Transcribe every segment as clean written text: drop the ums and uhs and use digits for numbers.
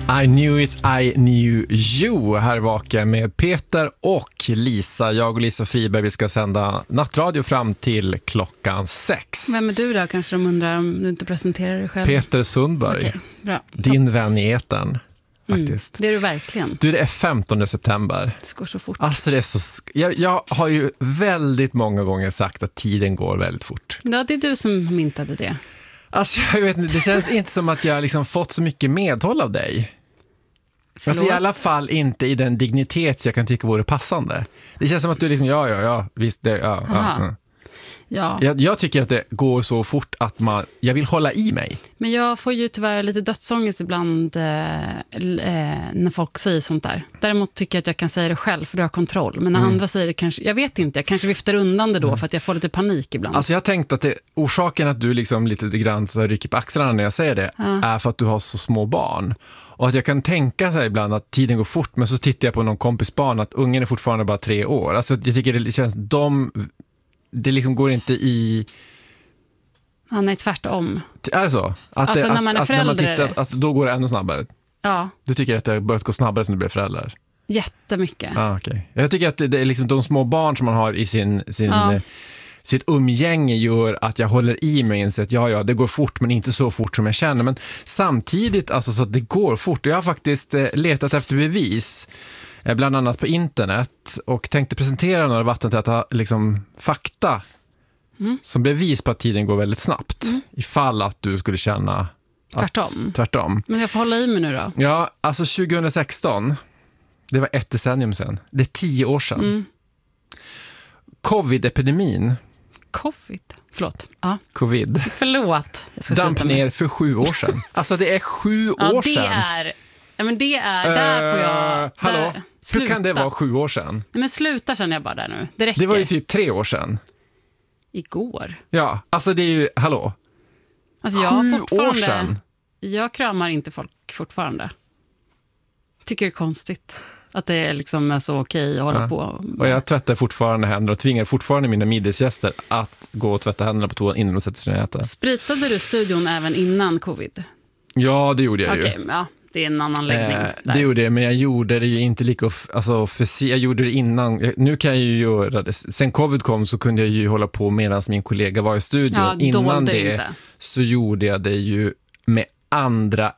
I knew it, I knew you. Här vakar med Peter och Lisa. Jag och Lisa Friberg, vi ska sända nattradio fram till klockan 6. Vem är du då? Kanske de undrar om du inte presenterar dig själv. Peter Sundberg. Okej, bra. Din vän i etern. Faktiskt. Det är du verkligen. Du, det är 15 september. Det går så fort. Alltså det är så... Jag har ju väldigt många gånger sagt att tiden går väldigt fort. Ja, det är du som myntade det. Alltså jag vet inte, det känns inte som att jag liksom fått så mycket medhåll av dig. Alltså i alla fall inte i den dignitet jag kan tycka vore passande. Det känns som att du liksom, ja, visst, det, ja. Jag tycker att det går så fort att jag vill hålla i mig. Men jag får ju tyvärr lite dödsångest ibland när folk säger sånt där. Däremot tycker jag att jag kan säga det själv för du har kontroll. Men när andra säger det kanske, jag vet inte, jag kanske viftar undan det då för att jag får lite panik ibland. Alltså jag tänkte att orsaken att du liksom lite grann så rycker på axlarna när jag säger det är för att du har så små barn. Och att jag kan tänka sig ibland att tiden går fort, men så tittar jag på någon kompis barn att ungen är fortfarande bara 3 år. Alltså jag tycker det känns, det liksom går inte i... Ja, nej, tvärtom. Alltså, alltså när man är förälder... När man tittar, att då går det ännu snabbare. Ja. Du tycker att det har börjat gå snabbare som du blir förälder? Jättemycket. Okay. Jag tycker att det är liksom de små barn som man har i sitt umgänge gör att jag håller i mig och säger att det går fort men inte så fort som jag känner. Men samtidigt alltså, så att det går fort. Jag har faktiskt letat efter bevis bland annat på internet och tänkte presentera några vattentäta liksom, fakta som bevis på att tiden går väldigt snabbt ifall att du skulle känna tvärtom. Men jag får hålla i mig nu då. Ja, alltså 2016, det var 1 decennium sedan. Det är 10 år sedan. Covid-epidemin. Covid. Förlåt. Damp ner för 7 år sedan. Alltså det är 7 år sedan. Men det är där får jag... Hallå, hur kan det vara 7 år sedan? Nej, men sluta känner jag bara där nu. Det räcker. Det var ju typ 3 år sedan. Igår. Ja, alltså det är ju, hallå. Alltså 7 år sedan. Jag kramar inte folk fortfarande. Tycker det är konstigt. Att det är liksom så okej att hålla på. Och jag tvättar fortfarande händer och tvingar fortfarande mina middagsgäster att gå och tvätta händerna på toan innan de sätter sig ner och äter. Spritade du studion även innan covid? Ja, det gjorde jag ju. Okej, ja, det är en annan läggning. Det gjorde jag, men jag gjorde det ju inte lika... jag gjorde det innan. Nu kan jag ju göra det. Sen covid kom så kunde jag ju hålla på medan min kollega var i studion. Ja, innan det så gjorde jag det ju med andra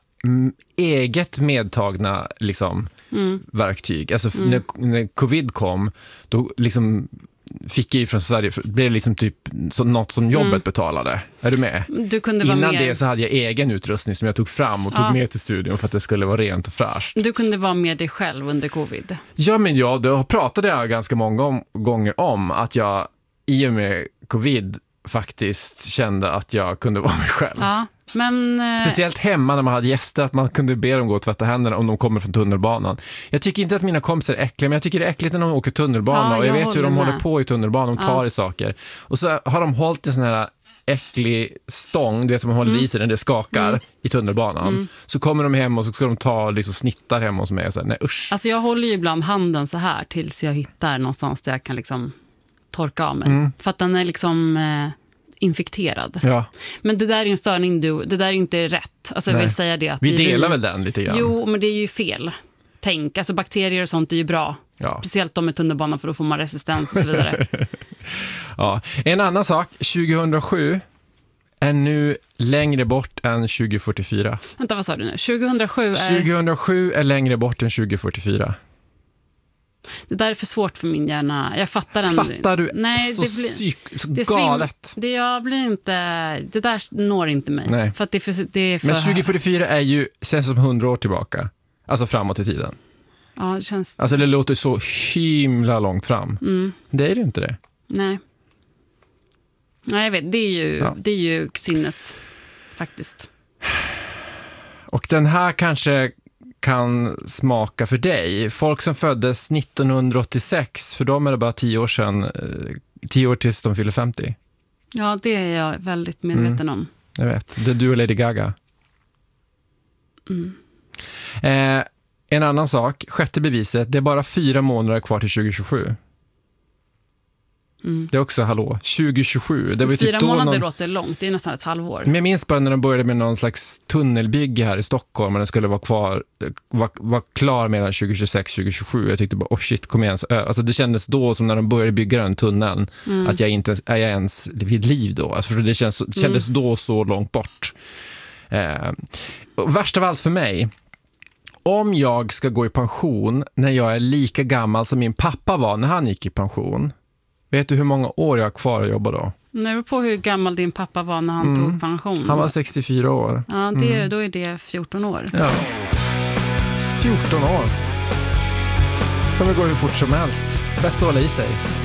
eget medtagna liksom, verktyg. Alltså när covid kom, då liksom fick jag ju från Sverige, blev det liksom typ något som jobbet betalade. Är du med? Du kunde vara innan mer... det så hade jag egen utrustning som jag tog fram och tog med till studion för att det skulle vara rent och fräscht. Du kunde vara med dig själv under covid. Ja, men då pratade jag ganska många gånger om att jag i och med covid faktiskt kände att jag kunde vara mig själv. Ja, men... Speciellt hemma när man hade gäster, att man kunde be dem gå och tvätta händerna om de kommer från tunnelbanan. Jag tycker inte att mina kompisar är äckliga, men jag tycker det är äckligt när de åker tunnelbana och jag vet hur de håller på i tunnelbanan, de tar i saker. Och så har de hållit en sån här äcklig stång, du vet som man håller i sig när det skakar i tunnelbanan. Så kommer de hem och så ska de ta liksom snittar hemma hos mig och så nej usch. Alltså jag håller ju ibland handen så här tills jag hittar någonstans där jag kan liksom torka av mig. För att den är liksom infekterad. Ja. Men det där är ju en störning, det där är inte rätt. Alltså jag vill säga det att vi delar väl den lite grann. Jo, men det är ju fel. Tänk, alltså bakterier och sånt är ju bra. Ja. Speciellt de med tunnelbanan för då får man resistens och så vidare. Ja. En annan sak, 2007 är nu längre bort än 2044. Vänta, vad sa du nu? 2007 är längre bort än 2044. Det där är för svårt för min hjärna. Jag fattar den. Fattar du? Nej, så det galet. Jag blir inte... Det där når inte mig. Nej. För att det är för men 2044 är ju sen som 100 år tillbaka. Alltså framåt i tiden. Ja, det känns... Alltså det låter så himla långt fram. Det är ju inte det. Nej, jag vet. Det är ju sinnes faktiskt. Och den här kanske kan smaka för dig. Folk som föddes 1986, för dem är det bara 10 år sedan, 10 år tills de fyller 50. Ja, det är jag väldigt medveten om. Jag vet. Det är du och Lady Gaga. En annan sak, sjätte beviset, det är bara 4 månader kvar till 2027. Det är också 2027. Det var 4 månader låter långt, det är nästan ett halvår. Men jag minns bara när de började med någon slags tunnelbygge här i Stockholm och den skulle vara klar mellan 2026-2027. Jag tyckte bara, shit, kom igen. Alltså det kändes då som när de började bygga den tunneln att jag inte är jag ens vid liv då. Alltså för det kändes då så långt bort. Värst av allt för mig, om jag ska gå i pension när jag är lika gammal som min pappa var när han gick i pension. Vet du hur många år jag har kvar att jobba då? Det beror på hur gammal din pappa var när han tog pension. Han var 64 år. Ja, då är det 14 år. Ja. 14 år. Det kommer gå hur fort som helst. Bäst att hålla i sig.